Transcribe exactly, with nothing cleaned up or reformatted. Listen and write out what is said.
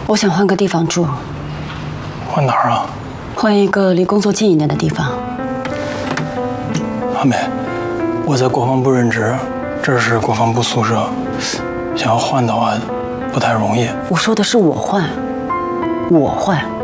我想换个地方住。 换哪儿啊？ 换一个离工作近一点的地方。 阿美，我在国防部任职，这是国防部宿舍，想要换的话，不太容易。 我说的是我换，我换。